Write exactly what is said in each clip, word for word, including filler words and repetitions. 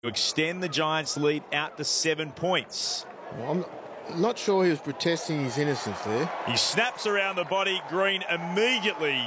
to extend the Giants' lead out to seven points. Well, I'm not sure he was protesting his innocence there. He snaps around the body, Green immediately,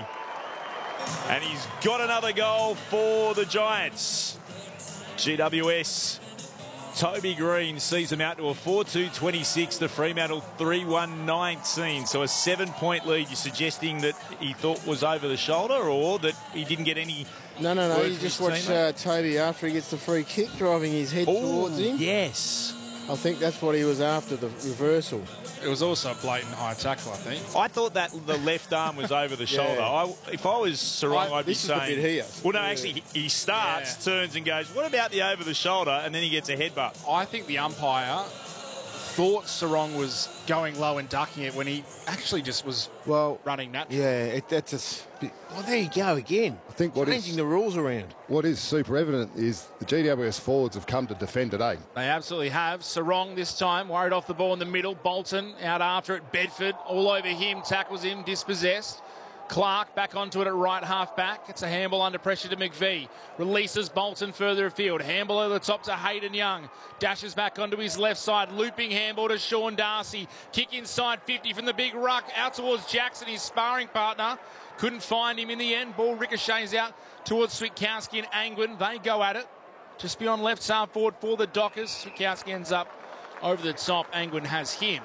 and he's got another goal for the Giants. G W S, Toby Green sees them out to a four two twenty-six to Fremantle three one nineteen. So a seven-point lead. You're suggesting that he thought was over the shoulder, or that he didn't get any... No, no, no. You just watch uh, Toby after he gets the free kick, driving his head Ooh, towards him. Yes. I think that's what he was after, the reversal. It was also a blatant high tackle, I think. I thought that the left arm was over the shoulder. Yeah. I, if I was Sarong, I, I'd be this is saying... the bit here. Well, no, Yeah. actually, he, he starts, Yeah. turns and goes, what about the over the shoulder? And then he gets a headbutt. I think the umpire thought Sarong was going low and ducking it when he actually just was Well, running naturally. yeah, it, that's a... s- Well, there you go again. I think what Changing is, the rules around. what is super evident is the G W S forwards have come to defend today. They absolutely have. Sarong this time, worried off the ball in the middle. Bolton out after it. Bedford all over him, tackles him, dispossessed. Clark back onto it at right half back. It's a handball under pressure to McVie. Releases Bolton further afield. Handball over the top to Hayden Young. Dashes back onto his left side. Looping handball to Sean Darcy. Kick inside fifty from the big ruck. Out towards Jackson, his sparring partner. Couldn't find him in the end. Ball ricochets out towards Switkowski and Angwin. They go at it. Just beyond left half forward for the Dockers. Switkowski ends up over the top. Angwin has him.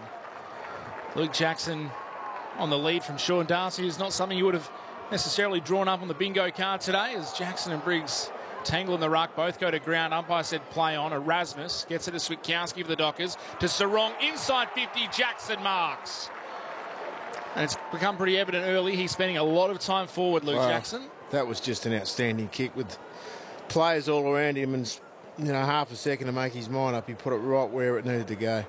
Luke Jackson on the lead from Sean Darcy is not something you would have necessarily drawn up on the bingo card today, as Jackson and Briggs tangle in the ruck. Both go to ground. Umpire said play on. Erasmus gets it to Switkowski for the Dockers. To Sarong. Inside fifty. Jackson marks. And it's become pretty evident early. He's spending a lot of time forward, Luke Wow. Jackson. That was just an outstanding kick with players all around him, and you know, half a second to make his mind up. He put it right where it needed to go.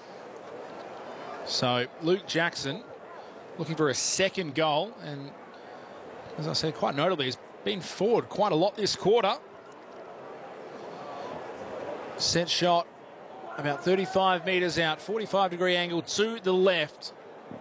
So Luke Jackson looking for a second goal, and as I said, quite notably, he's been forward quite a lot this quarter. Set shot about thirty-five metres out, forty-five degree angle to the left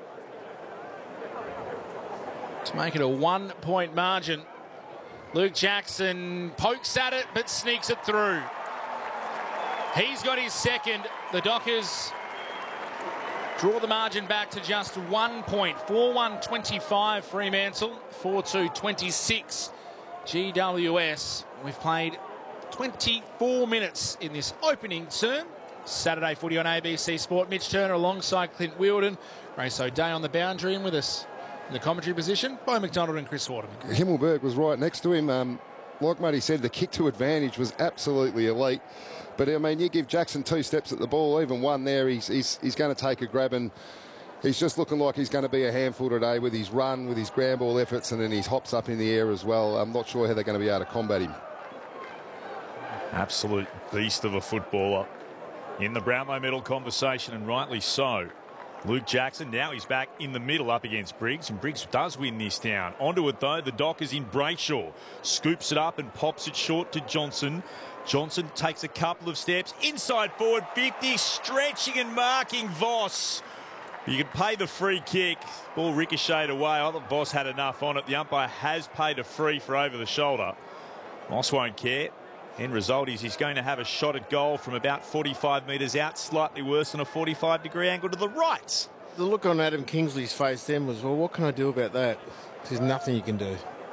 to make it a one-point margin. Luke Jackson pokes at it but sneaks it through. He's got his second. The Dockers draw the margin back to just one point. four one twenty-five Fremantle, four two twenty-six G W S. We've played twenty-four minutes in this opening term. Saturday footy on A B C Sport. Mitch Turner alongside Clint Wheeldon. Grace O'Day on the boundary, and with us in the commentary position, Bo McDonald and Chris Waterman. Himmelberg was right next to him. Um, like Matty said, the kick to advantage was absolutely elite. But, I mean, you give Jackson two steps at the ball, even one there, he's, he's, he's going to take a grab, and he's just looking like he's going to be a handful today with his run, with his ground ball efforts, and then his hops up in the air as well. I'm not sure how they're going to be able to combat him. Absolute beast of a footballer in the Brownlow medal conversation, and rightly so. Luke Jackson, now he's back in the middle up against Briggs, and Briggs does win this down. Onto it though, the Dockers in Brayshaw. Scoops it up and pops it short to Johnson. Johnson takes a couple of steps, inside forward fifty, stretching and marking Voss. You can pay the free kick. Ball ricocheted away. I thought Voss had enough on it. The umpire has paid a free for over the shoulder. Voss won't care. End result is he's going to have a shot at goal from about forty-five metres out, slightly worse than a forty-five degree angle to the right. The look on Adam Kingsley's face then was, well, what can I do about that? There's nothing you can do.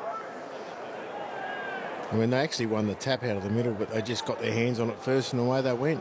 I mean, they actually won the tap out of the middle, but they just got their hands on it first, and away they went.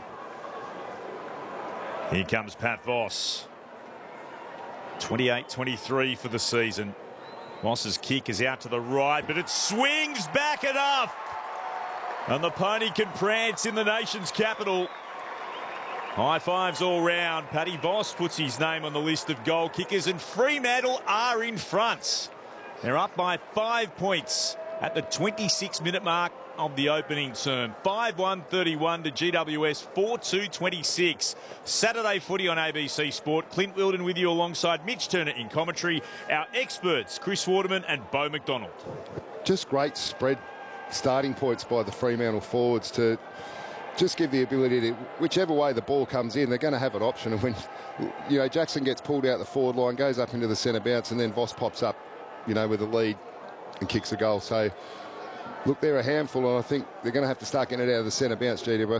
Here comes Pat Voss. twenty-eight twenty-three for the season. Voss's kick is out to the right, but it swings back enough. And the pony can prance in the nation's capital. High fives all round. Paddy Voss puts his name on the list of goal kickers, and Fremantle are in front. They're up by five points at the twenty-six minute mark of the opening term. five one thirty-one to G W S, four two twenty-six. Saturday footy on A B C Sport. Clint Wheeldon with you alongside Mitch Turner in commentary. Our experts, Chris Waterman and Bo McDonald. Just great spread starting points by the Fremantle forwards to just give the ability to, whichever way the ball comes in, they're going to have an option. And when, you know, Jackson gets pulled out the forward line, goes up into the centre bounce, and then Voss pops up, you know, with a lead and kicks a goal. So, look, they're a handful, and I think they're going to have to start getting it out of the centre bounce, G W